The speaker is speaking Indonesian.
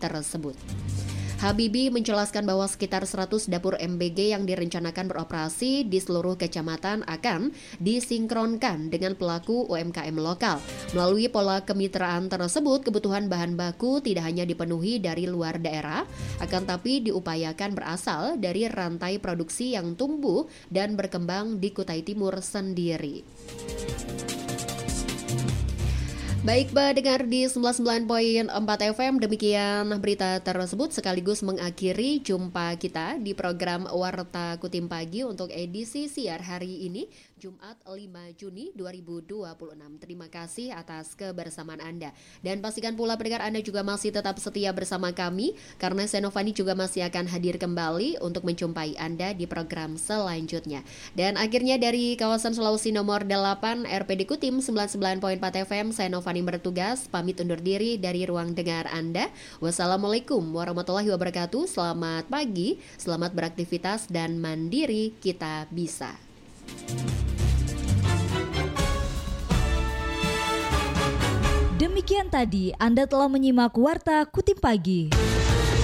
tersebut. Habibie menjelaskan bahwa sekitar 100 dapur MBG yang direncanakan beroperasi di seluruh kecamatan akan disinkronkan dengan pelaku UMKM lokal. Melalui pola kemitraan tersebut, kebutuhan bahan baku tidak hanya dipenuhi dari luar daerah, akan tapi diupayakan berasal dari rantai produksi yang tumbuh dan berkembang di Kutai Timur sendiri. Baik, dengar di 99.4 FM, demikian berita tersebut sekaligus mengakhiri jumpa kita di program Warta Kutim Pagi untuk edisi siar hari ini, Jumat 5 Juni 2026. Terima kasih atas kebersamaan Anda. Dan pastikan pula pendengar Anda juga masih tetap setia bersama kami, karena Senovani juga masih akan hadir kembali untuk menjumpai Anda di program selanjutnya. Dan akhirnya dari kawasan Sulawesi nomor 8 RPD Kutim 99.4 FM, Senovani bertugas pamit undur diri dari ruang dengar Anda. Wassalamualaikum warahmatullahi wabarakatuh. Selamat pagi, selamat beraktivitas dan mandiri kita bisa. Demikian tadi Anda telah menyimak Warta Kutim Pagi.